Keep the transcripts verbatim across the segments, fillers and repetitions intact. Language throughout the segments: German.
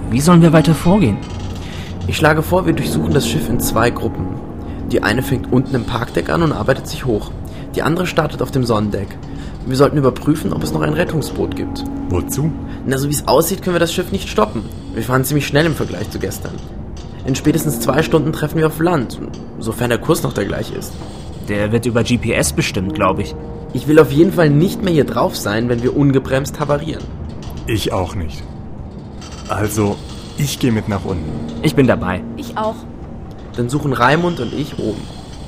Wie sollen wir weiter vorgehen? Ich schlage vor, wir durchsuchen das Schiff in zwei Gruppen. Die eine fängt unten im Parkdeck an und arbeitet sich hoch. Die andere startet auf dem Sonnendeck. Wir sollten überprüfen, ob es noch ein Rettungsboot gibt. Wozu? Na, so wie es aussieht, können wir das Schiff nicht stoppen. Wir fahren ziemlich schnell im Vergleich zu gestern. In spätestens zwei Stunden treffen wir auf Land, sofern der Kurs noch der gleiche ist. Der wird über G P S bestimmt, glaube ich. Ich will auf jeden Fall nicht mehr hier drauf sein, wenn wir ungebremst havarieren. Ich auch nicht. Also, ich gehe mit nach unten. Ich bin dabei. Ich auch. Dann suchen Raimund und ich oben.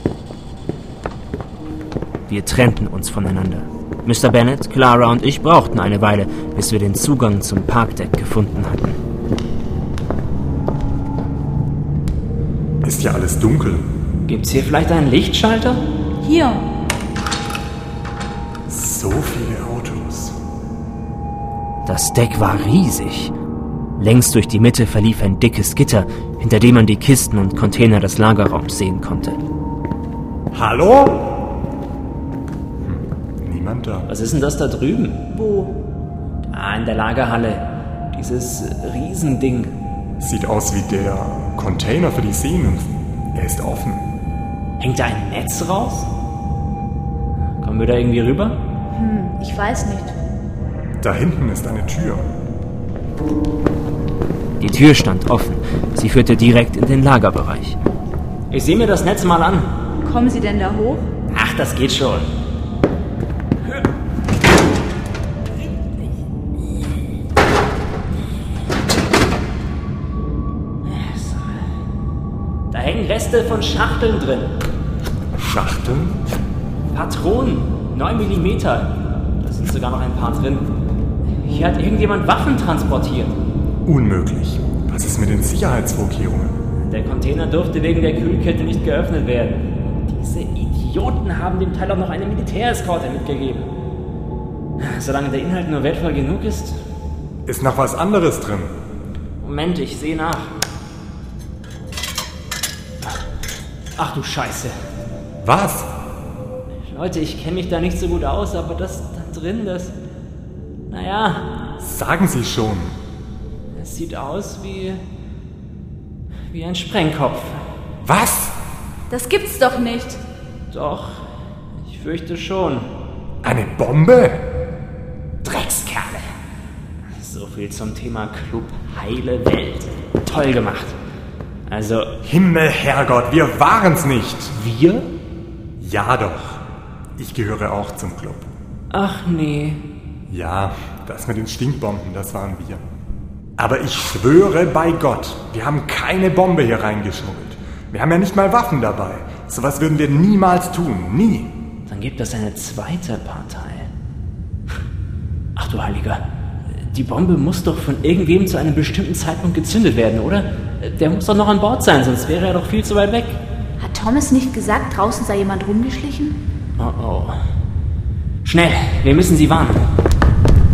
Wir trennten uns voneinander. Mister Bennet, Clara und ich brauchten eine Weile, bis wir den Zugang zum Parkdeck gefunden hatten. Ist ja alles dunkel. Gibt's hier vielleicht einen Lichtschalter? Hier. So viele Autos. Das Deck war riesig. Längs durch die Mitte verlief ein dickes Gitter, hinter dem man die Kisten und Container des Lagerraums sehen konnte. Hallo? Hm, niemand da. Was ist denn das da drüben? Wo? Da in der Lagerhalle. Dieses Riesending. Sieht aus wie der Container für die Seenymphen. Er ist offen. Hängt da ein Netz raus? Kommen wir da irgendwie rüber? Hm, ich weiß nicht. Da hinten ist eine Tür. Die Tür stand offen. Sie führte direkt in den Lagerbereich. Ich sehe mir das Netz mal an. Kommen Sie denn da hoch? Ach, das geht schon. Da hängen Reste von Schachteln drin. Schachteln? Patronen, neun Millimeter. Da sind sogar noch ein paar drin. Hier hat irgendjemand Waffen transportiert. Unmöglich. Was ist mit den Sicherheitsvorkehrungen? Der Container durfte wegen der Kühlkette nicht geöffnet werden. Diese Idioten haben dem Teil auch noch eine Militäreskorte mitgegeben. Solange der Inhalt nur wertvoll genug ist... Ist noch was anderes drin? Moment, ich sehe nach. Ach du Scheiße. Was? Leute, ich kenne mich da nicht so gut aus, aber das da drin, das... Naja... Sagen Sie schon. Es sieht aus wie... wie ein Sprengkopf. Was? Das gibt's doch nicht. Doch, ich fürchte schon. Eine Bombe? Dreckskerle. So viel zum Thema Club Heile Welt. Toll gemacht. Also... Himmel, Herrgott, wir waren's nicht. Wir? Ja doch. Ich gehöre auch zum Club. Ach nee. Ja, das mit den Stinkbomben, das waren wir. Aber ich schwöre bei Gott, wir haben keine Bombe hier reingeschmuggelt. Wir haben ja nicht mal Waffen dabei. Sowas würden wir niemals tun. Nie. Dann gibt es eine zweite Partei. Ach du Heiliger. Die Bombe muss doch von irgendwem zu einem bestimmten Zeitpunkt gezündet werden, oder? Der muss doch noch an Bord sein, sonst wäre er doch viel zu weit weg. Hat Thomas nicht gesagt, draußen sei jemand rumgeschlichen? Oh oh. Schnell, wir müssen sie warnen.